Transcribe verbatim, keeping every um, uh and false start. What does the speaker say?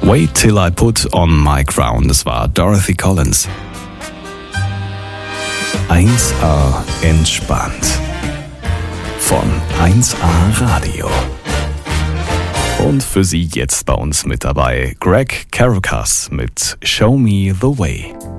Wait Till I Put On My Crown, das war Dorothy Collins. eins A entspannt. Von eins A Radio. Und für Sie jetzt bei uns mit dabei Greg Caracas mit Show Me the Way.